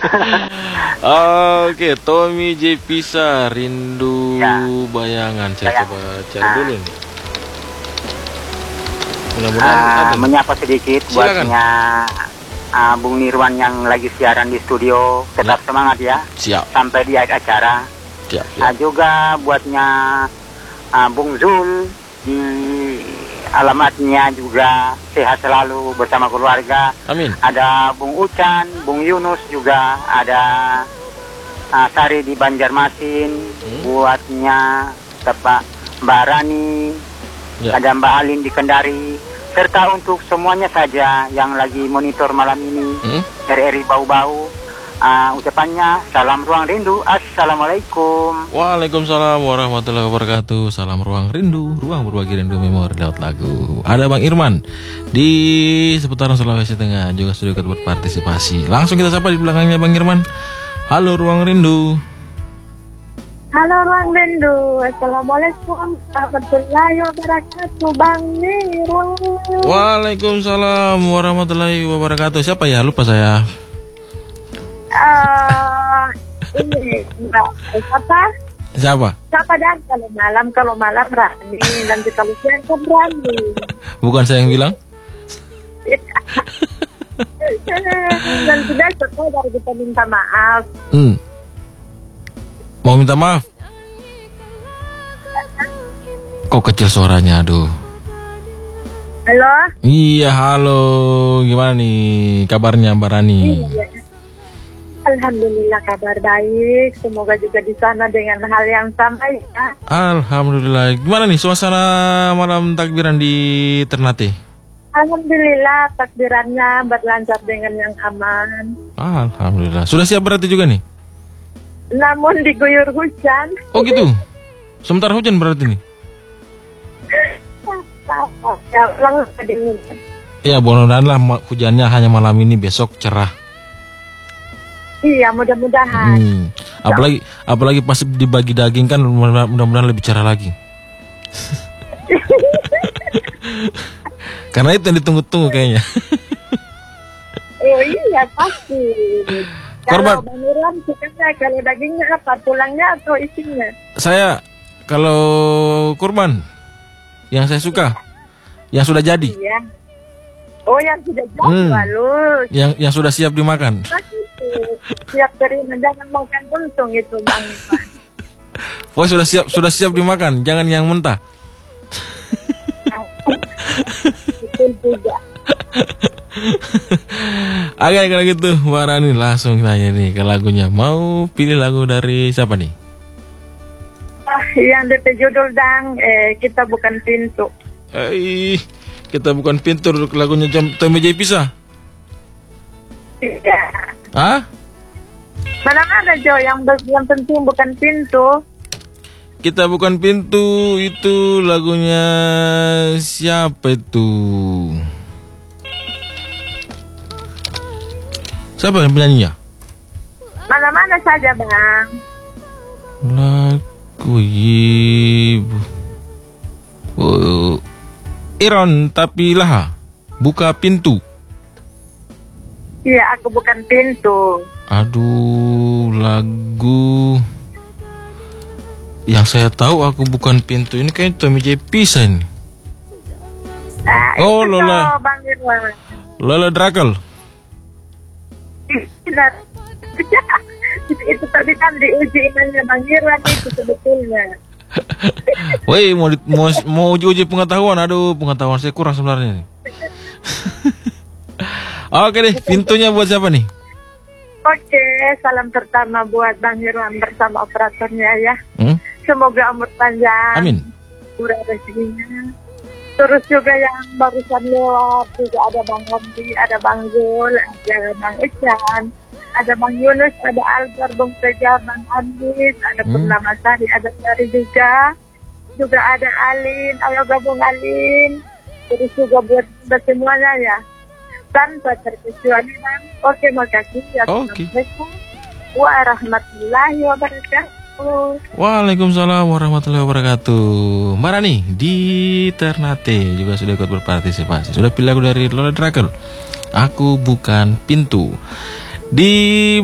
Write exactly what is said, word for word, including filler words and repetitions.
Oke, Tommy J Pisa, Rindu ya. Bayangan. Saya Bayang. coba cari nah. dulu nih. Mudah-mudahan uh, ada. Menyapa sedikit buatnya uh, Bung Nirwan yang lagi siaran di studio. Tetap ya. semangat ya. Siap. Sampai di akhir acara. Siap. siap. Uh, juga buatnya uh, Bung Zul di alamatnya juga sehat selalu bersama keluarga. Amin. Ada Bung Ucan, Bung Yunus juga, ada uh, Sari di Banjarmasin, hmm. buatnya Bapak Mbak Rani, ya. ada Mbak Alin di Kendari, serta untuk semuanya saja yang lagi monitor malam ini, hmm. R R I Bau-Bau. Uh, ucapannya salam ruang rindu. Assalamualaikum. Waalaikumsalam warahmatullahi wabarakatuh. Salam ruang rindu, ruang berbagi rindu memori lewat lagu. Ada Bang Irman di seputaran Sulawesi Tengah juga sudah ikut berpartisipasi. Langsung kita sapa di belakangnya Bang Irman. Halo ruang rindu. Halo ruang rindu. Assalamualaikum warahmatullahi wabarakatuh Bang Irwan. Waalaikumsalam warahmatullahi wabarakatuh. Siapa ya? Lupa saya. Uh, ini enggak apa? Siapa? Siapa dan kalau malam kalau malam Rani, nanti kalau siang kan Rani. Bukan saya yang bilang? Dan sudah setelah dari kita minta maaf. Hmm. Mau minta maaf? Kok kecil suaranya, aduh. Halo? Iya, halo. Gimana nih kabarnya Mbak Rani? Iya. Alhamdulillah kabar baik. Semoga juga di sana dengan hal yang sama ya. Alhamdulillah. Gimana nih suasana malam takbiran di Ternate? Alhamdulillah takbirannya berlancar dengan yang aman. Alhamdulillah. Sudah siap berarti juga nih? Namun diguyur hujan. Oh gitu? Sementara hujan berarti nih? Ya, ya mudah-mudahan lah hujannya hanya malam ini, besok cerah. Iya, mudah-mudahan. Hmm. Apalagi apalagi pas dibagi daging kan mudah-mudahan lebih cerah lagi. Karena itu yang ditunggu-tunggu kayaknya. Oh iya pasti. Korban. Kalau Bang Irwan sukanya kalau dagingnya apa? Tulangnya atau isinya? Saya kalau kurban yang saya suka yang sudah jadi. Iya. Oh yang sudah jadi hmm. Bagus. Yang yang sudah siap dimakan. Siap terima, jangan makan buntung itu Bang Irwan. Oh sudah siap sudah siap dimakan, jangan yang mentah. Betul juga. Oke kalau gitu Mbak Rani langsung nanya nih ke lagunya. Mau pilih lagu dari siapa nih? Ah, yang D P judul dang eh, Kita Bukan Pintu. Eh, Kita Bukan Pintu lagunya Tommy J Pisa. Iya. Hah? Mana-mana Jo, yang yang penting bukan pintu. Kita Bukan Pintu itu lagunya siapa itu? Siapa yang penyanyinya? Mana-mana saja Bang. Lagu ibu. Oh, Iron tapi lah buka pintu. Iya, aku bukan pintu. Aduh, lagu yang saya tahu Aku Bukan Pintu ini kayak Tommy J Pisa ini. Nah, oh, Lola. Lola Drakel. Itu tadi kan diuji imannya Bang Irwan itu sebetulnya. Woi, mau, mau mau uji-uji pengetahuan. Aduh, pengetahuan saya kurang sebenarnya nih. Oke deh, pintunya buat siapa nih? Oke, salam pertama buat Bang Irwan bersama operatornya ya. Hmm? Semoga umur panjang. Amin. Murah rezekinya. Terus juga yang barusan lewat juga ada Bang Romdi, ada Bang Zul, ada Bang Ican, ada Bang Yunus, ada Algar, Bung Teja, Bang Andis, ada hmm. Purnama Sari, ada Sari juga. Juga ada Alin, ayo gabung Alin. Terus juga buat semuanya ya. Tanpa terkecuali Bang. Oke, makasih. Assalamualaikum warahmatullahi wabarakatuh. Waalaikumsalam warahmatullahi wabarakatuh. Mbak Rani di Ternate juga sudah ikut berpartisipasi. Sudah pilih lagu dari Lola Drakel, Aku Bukan Pintu. Di